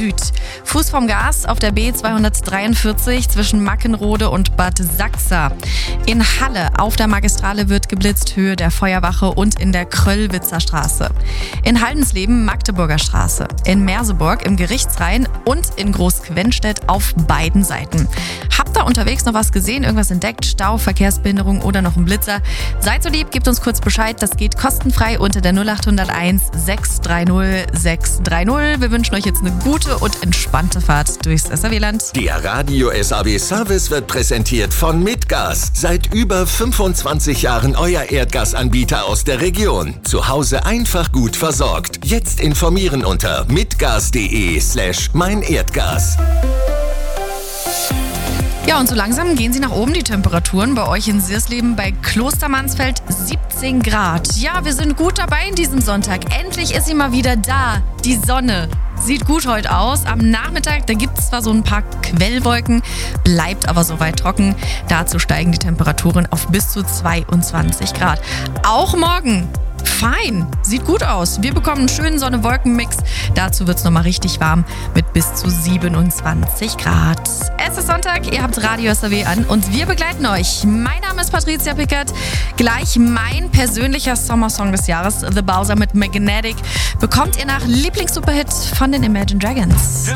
Süd. Fuß vom Gas auf der B243 zwischen Mackenrode und Bad Sachsa. In Halle auf der Magistrale wird geblitzt, Höhe der Feuerwache und in der Kröllwitzer Straße. In Haldensleben Magdeburger Straße. In Merseburg im Gerichtsrhein und in Großquenstedt auf beiden Seiten. Habt ihr unterwegs noch was gesehen, irgendwas entdeckt, Stau, Verkehrsbehinderung oder noch ein Blitzer? Seid so lieb, gebt uns kurz Bescheid. Das geht kostenfrei unter der 0801 630 630. Wir wünschen euch jetzt eine gute und entspannte Fahrt durchs SAW-Land. Der Radio SAW Service wird präsentiert von Mitgas. Seit über 25 Jahren euer Erdgasanbieter aus der Region. Zu Hause einfach gut versorgt. Jetzt informieren unter mitgas.de/meinerdgas. Ja, und so langsam gehen sie nach oben, die Temperaturen. Bei euch in Siersleben bei Klostermansfeld 17 Grad. Ja, wir sind gut dabei in diesem Sonntag. Endlich ist sie mal wieder da, die Sonne. Sieht gut heute aus. Am Nachmittag, da gibt es zwar so ein paar Quellwolken, bleibt aber soweit trocken. Dazu steigen die Temperaturen auf bis zu 22 Grad. Auch morgen. Fein, sieht gut aus. Wir bekommen einen schönen Sonne-Wolken-Mix. Dazu wird es nochmal richtig warm mit bis zu 27 Grad. Es ist Sonntag, ihr habt Radio SAW an und wir begleiten euch. Mein Name ist Patricia Pickert. Gleich mein persönlicher Sommersong des Jahres, The Bowser mit Magnetic, bekommt ihr nach Lieblings-Superhit von den Imagine Dragons.